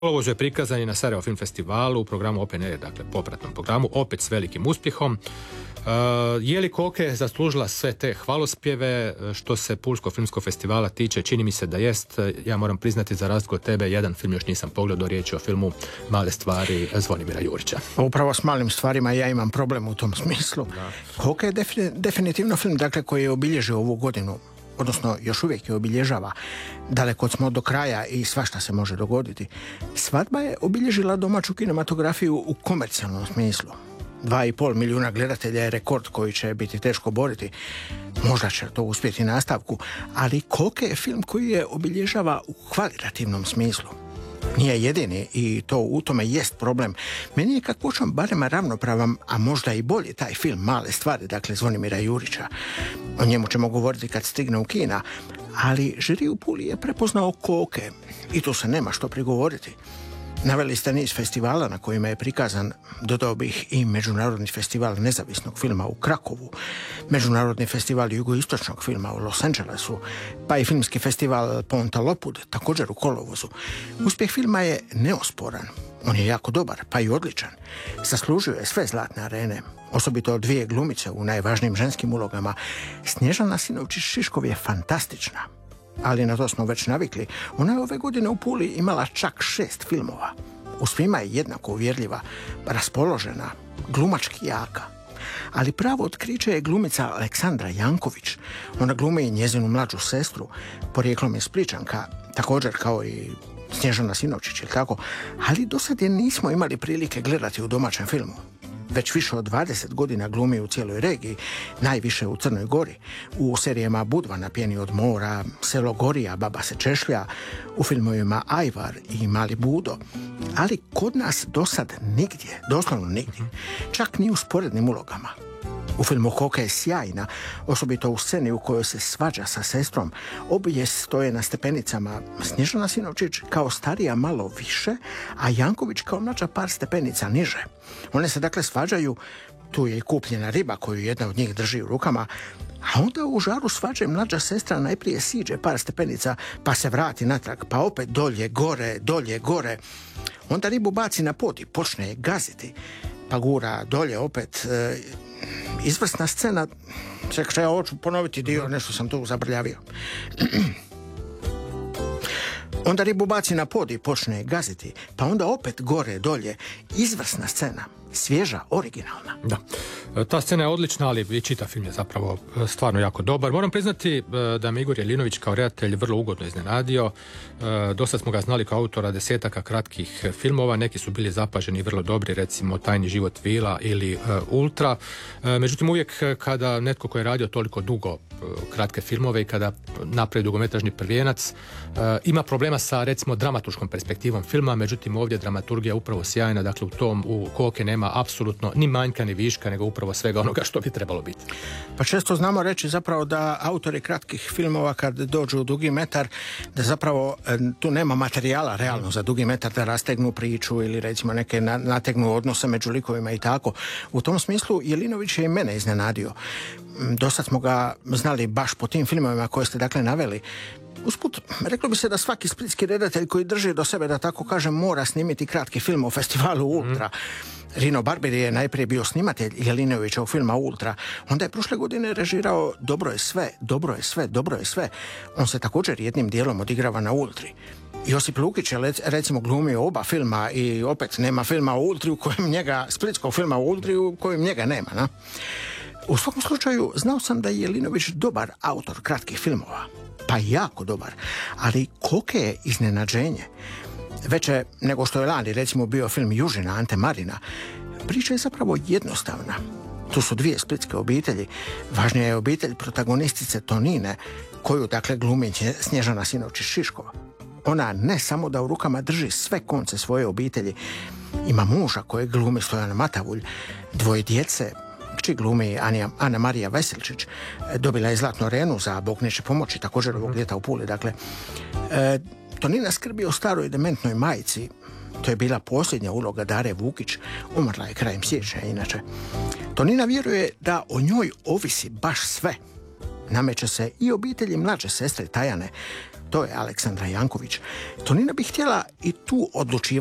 Kolovozu je prikazan i na Sarajevo Film Festivalu u programu Open Air, dakle popratnom programu, opet s velikim uspjehom. Je li Koke zaslužila sve te hvalospjeve? Što se Pulskog filmskog festivala tiče, čini mi se da jest. Ja moram priznati, za razliku od tebe, jedan film još nisam pogledao, riječ je o filmu Male stvari Zvonimira Jurića. Upravo s malim stvarima ja imam problem u tom smislu. Koke je definitivno film, dakle, koji je obilježio ovu godinu, odnosno još uvijek je obilježava. Daleko smo do kraja i svašta se može dogoditi. Svadba je obilježila domaću kinematografiju u komercijalnom smislu. 2,5 milijuna gledatelja je rekord koji će biti teško boriti. Možda će to uspjeti nastavku, ali Koke je film koji je obilježava u kvalitativnom smislu. Nije jedini i to u tome jest problem. Meni je kakvoćom barem ravnopravan, a možda i bolji taj film Male stvari, dakle Zvonimira Jurića. O njemu ćemo govoriti kad stigne u kina, ali žiri u Puli je prepoznao Koke i tu se nema što prigovoriti. Naveli ste niz festivala na kojima je prikazan, dodao bih i Međunarodni festival nezavisnog filma u Krakovu, Međunarodni festival jugoistočnog filma u Los Angelesu, pa i filmski festival Ponta Lopud, također u kolovozu. Uspjeh filma je neosporan. On je jako dobar, pa i odličan. Zaslužio je sve zlatne arene, osobito 2 glumice u najvažnijim ženskim ulogama. Snježana Sinovčić-Šiškov je fantastična. Ali na to smo već navikli. Ona je ove godine u Puli imala čak 6 filmova. U svima je jednako uvjerljiva, raspoložena, glumački jaka. Ali pravo otkriće je glumica Aleksandra Janković. Ona glumi i njezinu mlađu sestru, porijeklom je Spličanka, također kao i Snježana Sinovčić, ili tako? Ali do sad je nismo imali prilike gledati u domaćem filmu. Već više od 20 godina glumi u cijeloj regiji, najviše u Crnoj Gori, u serijama Budva, Pjeni od mora, Selo Gorija, Baba se češlja, u filmovima Ajvar i Mali Budo. Ali kod nas do sad nigdje, doslovno nigdje, čak ni u sporednim ulogama. U filmu Koke je sjajna, osobito u sceni u kojoj se svađa sa sestrom. Obje stoje na stepenicama, Snježana Sinovčić kao starija malo više, a Janković kao mlađa par stepenica niže. One se dakle svađaju, tu je i kupljena riba koju jedna od njih drži u rukama, a onda u žaru svađe mlađa sestra najprije siđe par stepenica, pa se vrati natrag, pa opet dolje, gore. Onda ribu baci na pod i počne je gaziti, pa gura dolje opet. Izvrsna scena. Čekaj, ja hoću ponoviti dio, nešto sam tu zabrljavio. Onda ribu baci na pod i počne je gaziti, pa onda opet gore, dolje. Izvrsna scena. Svježa, originalna. Da. Ta scena je odlična, ali i čitav film je zapravo stvarno jako dobar. Moram priznati da me Igor Jelinović kao redatelj vrlo ugodno iznenadio. Dosta smo ga znali kao autora desetaka kratkih filmova. Neki su bili zapaženi i vrlo dobri, recimo Tajni život Vila ili Ultra. Međutim, uvijek kada netko ko je radio toliko dugo kratke filmove i kada napravi dugometražni prvijenac, ima problema sa, recimo, dramaturškom perspektivom filma. Međutim, ovdje dramaturgija upravo sjajna. Dakle, u Koke nema apsolutno ni manjka ni viška, nego upravo svega onoga što bi trebalo biti. Pa često znamo reći zapravo da autori kratkih filmova kad dođu u dugi metar, da zapravo tu nema materijala realno za dugi metar da rastegnu priču ili recimo neke nategnu odnose među likovima i tako. U tom smislu Jelinović je i mene iznenadio. Dosad smo ga znali baš po tim filmovima koje ste dakle naveli. Usput, reklo bi se da svaki splitski redatelj koji drži do sebe, da tako kažem, mora snimiti kratki film o festivalu Ultra. Rino Barberi je najprije bio snimatelj Jelinovićevog filma Ultra. Onda je prošle godine režirao Dobro je sve. On se također jednim dijelom odigrava na Ultri. Josip Lukić je recimo glumio oba filma i opet nema filma o Ultri u kojem njega, splitskog filma o Ultri u kojem njega nema, na? U svakom slučaju, znao sam da je Jelinović dobar autor kratkih filmova. Pa jako dobar. Ali Koke je iznenađenje. Veće nego što je lani recimo bio film Južina Ante Marina. Priča je zapravo jednostavna. Tu su 2 splitske obitelji. Važnija je obitelj protagonistice Tonine, koju dakle glumi Snježana Sinovčić-Šiškov. Ona ne samo da u rukama drži sve konce svoje obitelji. Ima muža kojeg glumi Stojan Matavulj, 2 djece, kći glumi Ana Marija Veselčić, dobila je Zlatnu Renu za Bog neće pomoći, također ovog ljeta u Puli. Dakle, Tonina skrbi o staroj dementnoj majci. To je bila posljednja uloga Dare Vukić, umrla je krajem siječnja inače. Tonina vjeruje da o njoj ovisi baš sve. Nameće se i obitelji mlađe sestre Tajane. to je Aleksandra Janković. Tonina bi htjela i tu odlučivati